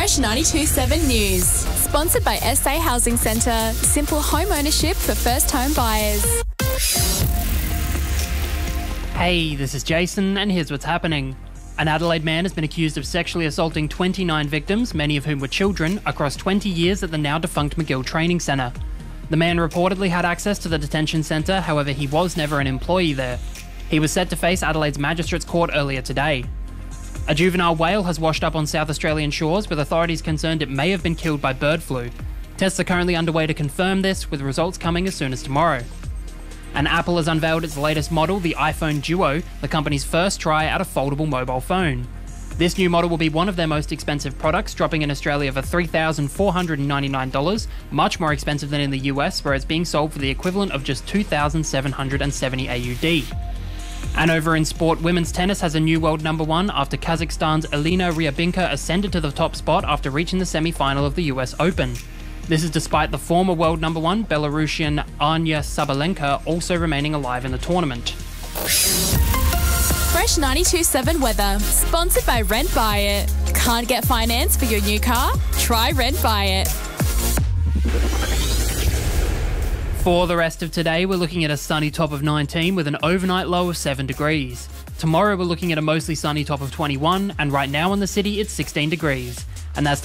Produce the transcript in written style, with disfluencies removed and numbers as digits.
Fresh 92.7 News. Sponsored by SA Housing Centre. Simple home ownership for first home buyers. Hey, this is Jason, and here's what's happening. An Adelaide man has been accused of sexually assaulting 29 victims, many of whom were children, across 20 years at the now-defunct McGill Training Centre. The man reportedly had access to the detention centre, however he was never an employee there. He was set to face Adelaide's Magistrates Court earlier today. A juvenile whale has washed up on South Australian shores, with authorities concerned it may have been killed by bird flu. Tests are currently underway to confirm this, with results coming as soon as tomorrow. And Apple has unveiled its latest model, the iPhone Duo, the company's first try at a foldable mobile phone. This new model will be one of their most expensive products, dropping in Australia for $3,499, much more expensive than in the US, where it's being sold for the equivalent of just 2,770 AUD. And over in sport, women's tennis has a new world number one after Kazakhstan's Elina Ryabinka ascended to the top spot after reaching the semi-final of the US Open. This is despite the former world number one, Belarusian Anya Sabalenka, also remaining alive in the tournament. Fresh 92.7 weather. Sponsored by Rent Buy It. Can't get finance for your new car? Try Rent Buy It. For the rest of today, we're looking at a sunny top of 19 with an overnight low of 7 degrees. Tomorrow, we're looking at a mostly sunny top of 21, and right now in the city, it's 16 degrees. And that's the